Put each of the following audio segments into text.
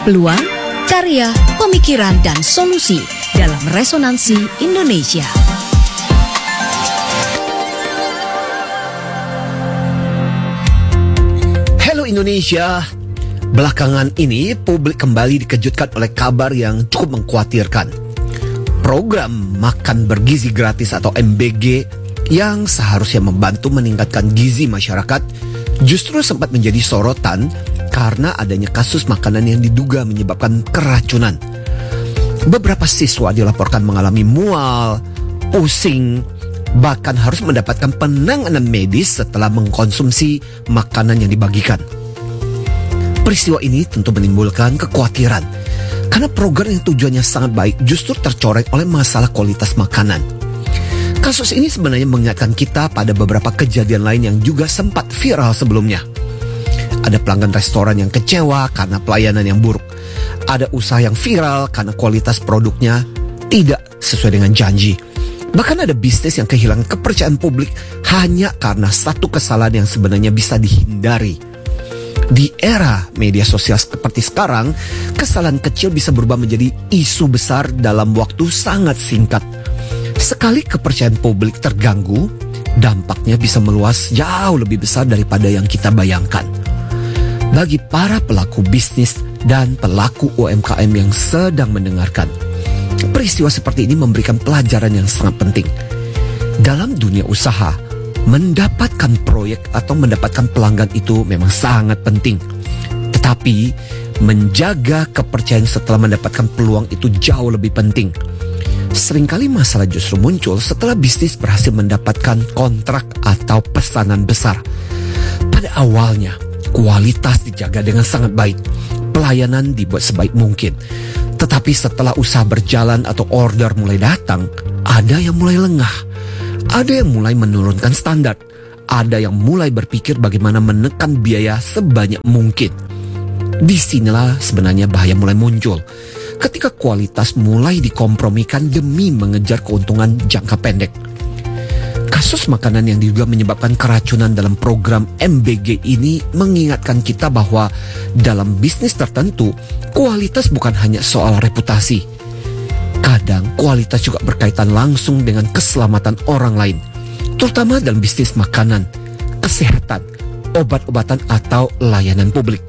Peluang, karya, pemikiran, dan solusi dalam Resonansi Indonesia. Halo Indonesia. Belakangan ini publik kembali dikejutkan oleh kabar yang cukup mengkhawatirkan. Program makan bergizi gratis atau MBG yang seharusnya membantu meningkatkan gizi masyarakat justru sempat menjadi sorotan karena adanya kasus makanan yang diduga menyebabkan keracunan. Beberapa siswa dilaporkan mengalami mual, pusing, bahkan harus mendapatkan penanganan medis setelah mengkonsumsi makanan yang dibagikan. Peristiwa ini tentu menimbulkan kekhawatiran karena program yang tujuannya sangat baik justru tercoreng oleh masalah kualitas makanan. Kasus ini sebenarnya mengingatkan kita pada beberapa kejadian lain yang juga sempat viral sebelumnya. Ada pelanggan restoran yang kecewa karena pelayanan yang buruk. Ada usaha yang viral karena kualitas produknya tidak sesuai dengan janji. Bahkan ada bisnis yang kehilangan kepercayaan publik hanya karena satu kesalahan yang sebenarnya bisa dihindari. Di era media sosial seperti sekarang, kesalahan kecil bisa berubah menjadi isu besar dalam waktu sangat singkat. Sekali kepercayaan publik terganggu, dampaknya bisa meluas jauh lebih besar daripada yang kita bayangkan. Bagi para pelaku bisnis dan pelaku UMKM yang sedang mendengarkan, peristiwa seperti ini memberikan pelajaran yang sangat penting. Dalam dunia usaha, mendapatkan proyek atau mendapatkan pelanggan itu memang sangat penting. Tetapi, menjaga kepercayaan setelah mendapatkan peluang itu jauh lebih penting. Seringkali masalah justru muncul setelah bisnis berhasil mendapatkan kontrak atau pesanan besar. Pada awalnya, kualitas dijaga dengan sangat baik, pelayanan dibuat sebaik mungkin. Tetapi setelah usaha berjalan atau order mulai datang, ada yang mulai lengah, ada yang mulai menurunkan standar, ada yang mulai berpikir bagaimana menekan biaya sebanyak mungkin. Disinilah sebenarnya bahaya mulai muncul, ketika kualitas mulai dikompromikan demi mengejar keuntungan jangka pendek. Kasus makanan yang diduga menyebabkan keracunan dalam program MBG ini mengingatkan kita bahwa dalam bisnis tertentu, kualitas bukan hanya soal reputasi. Kadang kualitas juga berkaitan langsung dengan keselamatan orang lain, terutama dalam bisnis makanan, kesehatan, obat-obatan atau layanan publik.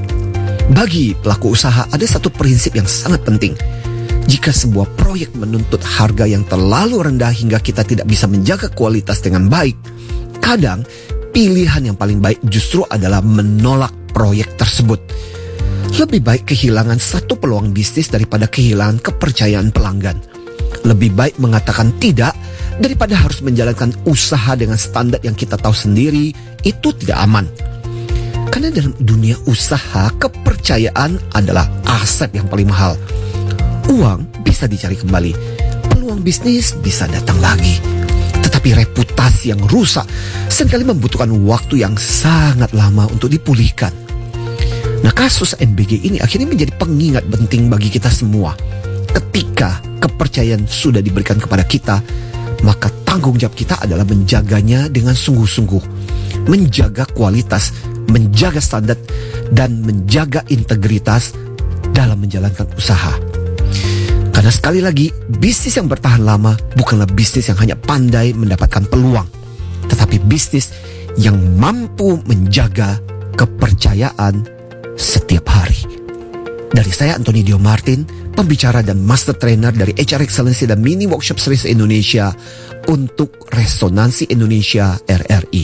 Bagi pelaku usaha ada satu prinsip yang sangat penting. Jika sebuah proyek menuntut harga yang terlalu rendah hingga kita tidak bisa menjaga kualitas dengan baik, kadang pilihan yang paling baik justru adalah menolak proyek tersebut. Lebih baik kehilangan satu peluang bisnis daripada kehilangan kepercayaan pelanggan. Lebih baik mengatakan tidak daripada harus menjalankan usaha dengan standar yang kita tahu sendiri itu tidak aman. Karena dalam dunia usaha, kepercayaan adalah aset yang paling mahal. Uang bisa dicari kembali, peluang bisnis bisa datang lagi. Tetapi reputasi yang rusak seringkali membutuhkan waktu yang sangat lama untuk dipulihkan. Nah, kasus MBG ini akhirnya menjadi pengingat penting bagi kita semua. Ketika kepercayaan sudah diberikan kepada kita, maka tanggung jawab kita adalah menjaganya dengan sungguh-sungguh. Menjaga kualitas, menjaga standar, dan menjaga integritas dalam menjalankan usaha. Karena sekali lagi, bisnis yang bertahan lama bukanlah bisnis yang hanya pandai mendapatkan peluang, tetapi bisnis yang mampu menjaga kepercayaan setiap hari. Dari saya, Anthony Dio Martin, pembicara dan master trainer dari HR Excellency dan Mini Workshop Series Indonesia untuk Resonansi Indonesia RRI.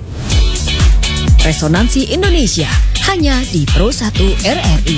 Resonansi Indonesia hanya di Pro 1 RRI.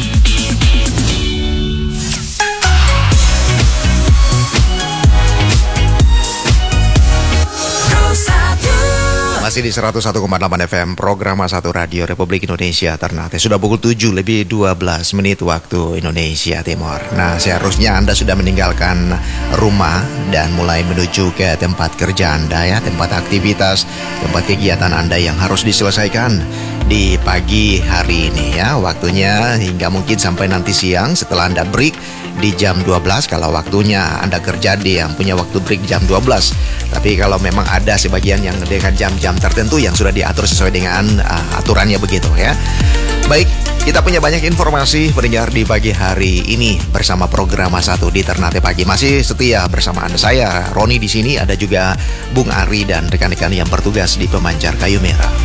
Masih di 101,8 FM Program 1 Radio Republik Indonesia Ternate. Sudah pukul 7 lebih 12 menit waktu Indonesia Timur. Nah, seharusnya Anda sudah meninggalkan rumah dan mulai menuju ke tempat kerja Anda ya, tempat aktivitas, tempat kegiatan Anda yang harus diselesaikan di pagi hari ini ya. Waktunya hingga mungkin sampai nanti siang setelah Anda break di jam 12 kalau waktunya Anda kerja di yang punya waktu break jam 12. Tapi kalau memang ada sebagian yang dengan jam-jam tertentu yang sudah diatur sesuai dengan aturannya begitu ya. Baik, kita punya banyak informasi pendengar di pagi hari ini bersama program A1 di Ternate Pagi. Masih setia bersama Anda, saya Roni di sini, ada juga Bung Ari dan rekan-rekan yang bertugas di Pemancar Kayu Merah.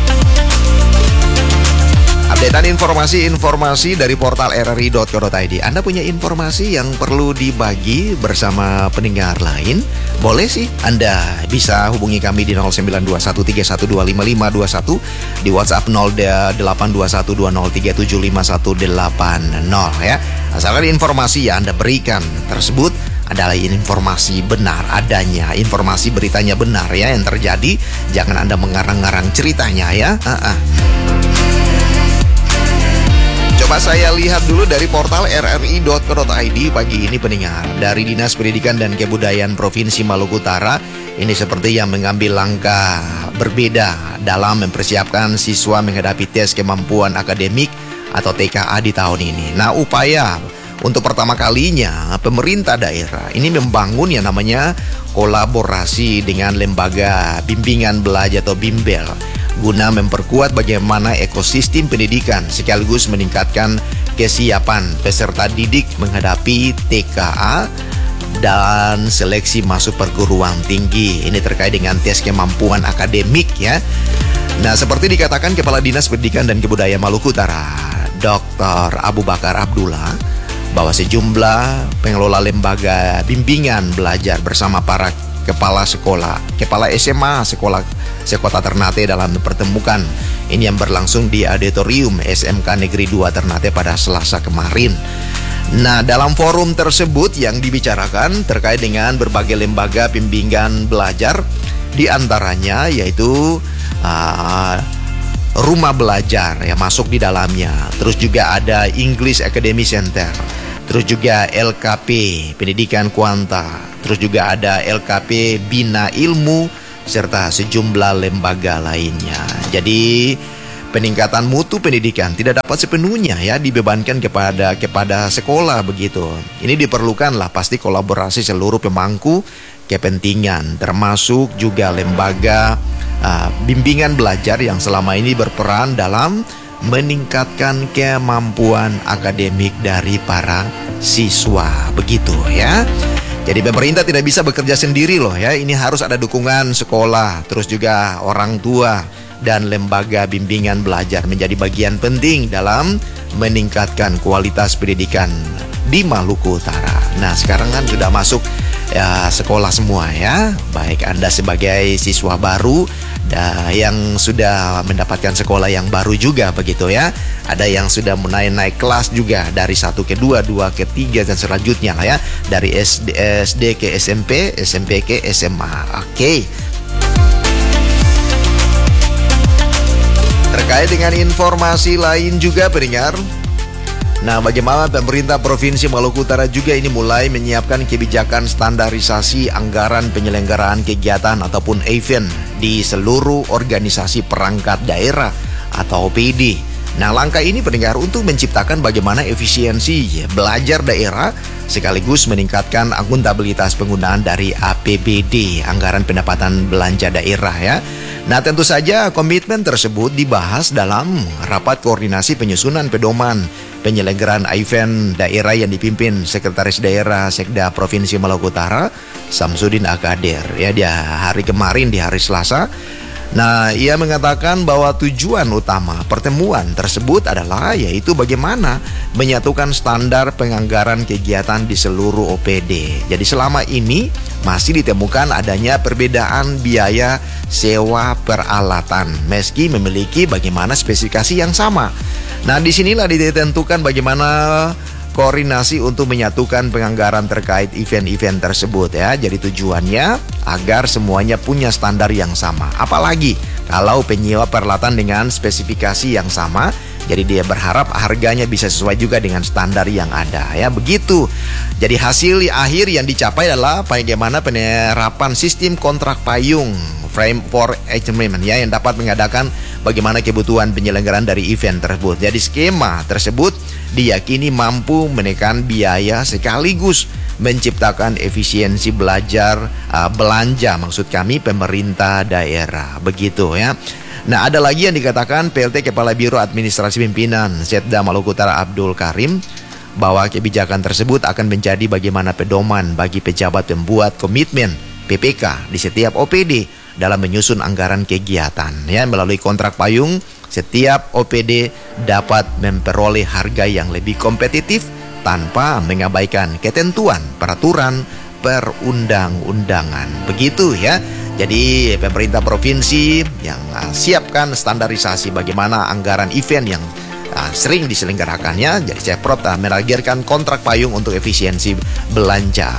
Updatean informasi dari portal rri.co.id. Anda punya informasi yang perlu dibagi bersama pendengar lain? Boleh sih, Anda bisa hubungi kami di 092131255521, di WhatsApp 082120375180 ya. Asalkan informasi yang Anda berikan tersebut adalah informasi benar adanya, informasi beritanya benar ya yang terjadi. Jangan Anda mengarang-ngarang ceritanya ya. Coba saya lihat dulu dari portal rri.co.id pagi ini pendengar. Dari Dinas Pendidikan dan Kebudayaan Provinsi Maluku Utara, ini seperti yang mengambil langkah berbeda dalam mempersiapkan siswa menghadapi tes kemampuan akademik atau TKA di tahun ini. Nah, upaya untuk pertama kalinya pemerintah daerah ini membangun yang namanya kolaborasi dengan lembaga bimbingan belajar atau bimbel, guna memperkuat bagaimana ekosistem pendidikan sekaligus meningkatkan kesiapan peserta didik menghadapi TKA dan seleksi masuk perguruan tinggi. Ini terkait dengan tes kemampuan akademik ya. Nah, seperti dikatakan Kepala Dinas Pendidikan dan Kebudayaan Maluku Utara, Dr. Abu Bakar Abdullah, bahwa sejumlah pengelola lembaga bimbingan belajar bersama para kepala sekolah, kepala SMA sekolah sekota Ternate dalam pertemuan ini yang berlangsung di auditorium SMK Negeri 2 Ternate pada Selasa kemarin. Nah, dalam forum tersebut yang dibicarakan terkait dengan berbagai lembaga bimbingan belajar, di antaranya yaitu rumah belajar yang masuk di dalamnya. Terus juga ada English Academy Center. Terus juga LKP Pendidikan Kuanta. Terus juga ada LKP Bina Ilmu serta sejumlah lembaga lainnya. Jadi peningkatan mutu pendidikan tidak dapat sepenuhnya ya dibebankan kepada sekolah begitu. Ini diperlukanlah pasti kolaborasi seluruh pemangku kepentingan, termasuk juga lembaga bimbingan belajar yang selama ini berperan dalam meningkatkan kemampuan akademik dari para siswa begitu ya. Jadi pemerintah tidak bisa bekerja sendiri loh ya. Ini harus ada dukungan sekolah, terus juga orang tua dan lembaga bimbingan belajar menjadi bagian penting dalam meningkatkan kualitas pendidikan di Maluku Utara. Nah, sekarang kan sudah masuk ya, sekolah semua ya. Baik Anda sebagai siswa baru yang sudah mendapatkan sekolah yang baru juga begitu ya. Ada yang sudah naik kelas juga dari 1 ke 2, 2 ke 3 dan selanjutnya lah ya. Dari SD ke SMP, SMP ke SMA. Oke. Terkait dengan informasi lain juga pendengar. Nah, bagaimana pemerintah Provinsi Maluku Utara juga ini mulai menyiapkan kebijakan standarisasi anggaran penyelenggaraan kegiatan ataupun event di seluruh organisasi perangkat daerah atau OPD. Nah, langkah ini pendengar untuk menciptakan bagaimana efisiensi belajar daerah sekaligus meningkatkan akuntabilitas penggunaan dari APBD, anggaran pendapatan belanja daerah ya. Nah, tentu saja komitmen tersebut dibahas dalam rapat koordinasi penyusunan pedoman penyelenggaraan event daerah yang dipimpin Sekretaris Daerah Sekda Provinsi Maluku Utara Samsudin Akadir ya di hari kemarin di hari Selasa. Nah, ia mengatakan bahwa tujuan utama pertemuan tersebut adalah yaitu bagaimana menyatukan standar penganggaran kegiatan di seluruh OPD. Jadi selama ini masih ditemukan adanya perbedaan biaya sewa peralatan meski memiliki bagaimana spesifikasi yang sama. Nah, disinilah ditentukan bagaimana koordinasi untuk menyatukan penganggaran terkait event-event tersebut ya. Jadi tujuannya agar semuanya punya standar yang sama. Apalagi kalau penyewa peralatan dengan spesifikasi yang sama, jadi dia berharap harganya bisa sesuai juga dengan standar yang ada ya. Begitu. Jadi hasil akhir yang dicapai adalah bagaimana penerapan sistem kontrak payung frame for agreement ya yang dapat mengadakan bagaimana kebutuhan penyelenggaraan dari event tersebut. Jadi skema tersebut diyakini mampu menekan biaya sekaligus menciptakan efisiensi belanja maksud kami pemerintah daerah begitu ya. Nah, ada lagi yang dikatakan PLT Kepala Biro Administrasi Pimpinan Setda Maluku Utara Abdul Karim bahwa kebijakan tersebut akan menjadi bagaimana pedoman bagi pejabat pembuat komitmen PPK di setiap OPD dalam menyusun anggaran kegiatan. Ya, melalui kontrak payung, setiap OPD dapat memperoleh harga yang lebih kompetitif tanpa mengabaikan ketentuan peraturan perundang-undangan. Begitu ya. Jadi pemerintah provinsi yang siapkan standarisasi bagaimana anggaran event yang sering diselenggarakannya. Jadi Ceprot menargetkan kontrak payung untuk efisiensi belanja.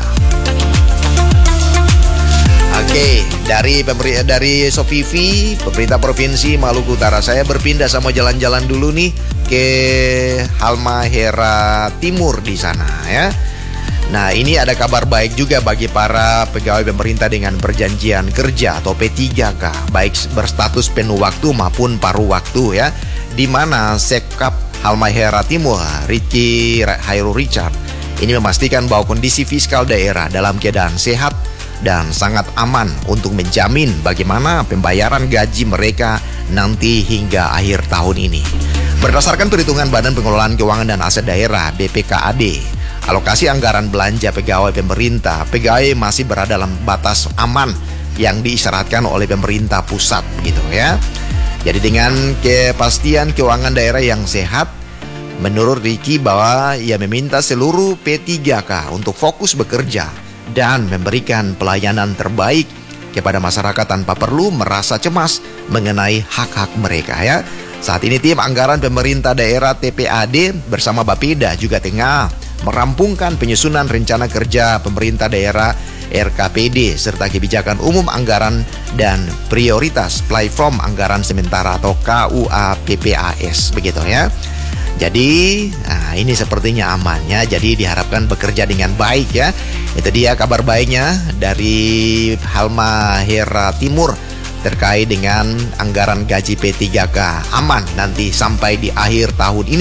Oke, dari Sofivi, pemerintah provinsi Maluku Utara, saya berpindah sama jalan-jalan dulu nih ke Halmahera Timur di sana ya. Nah, ini ada kabar baik juga bagi para pegawai pemerintah dengan perjanjian kerja atau P3K, baik berstatus penuh waktu maupun paruh waktu ya. Di mana Sekap Halmahera Timur, Ricky Hairul Richard, ini memastikan bahwa kondisi fiskal daerah dalam keadaan sehat dan sangat aman untuk menjamin bagaimana pembayaran gaji mereka nanti hingga akhir tahun ini. Berdasarkan perhitungan Badan Pengelolaan Keuangan dan Aset Daerah BPKAD, alokasi anggaran belanja pegawai pemerintah, pegawai masih berada dalam batas aman yang diisyaratkan oleh pemerintah pusat begitu ya. Jadi dengan kepastian keuangan daerah yang sehat, menurut Ricky bahwa ia meminta seluruh P3K untuk fokus bekerja dan memberikan pelayanan terbaik kepada masyarakat tanpa perlu merasa cemas mengenai hak-hak mereka ya. Saat ini tim anggaran pemerintah daerah TPAD bersama Bapeda juga tengah merampungkan penyusunan rencana kerja pemerintah daerah RKPD serta kebijakan umum anggaran dan prioritas platform anggaran sementara atau KUA PPAS begitu ya. Jadi ini sepertinya amannya, jadi diharapkan bekerja dengan baik ya. Itu dia kabar baiknya dari Halmahera Timur terkait dengan anggaran gaji P3K aman nanti sampai di akhir tahun ini.